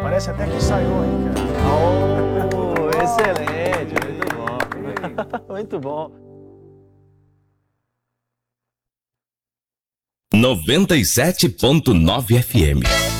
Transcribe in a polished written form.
Parece até que ensaiou, hein, cara? Oh, excelente, muito bom. Muito bom. 97.9 FM.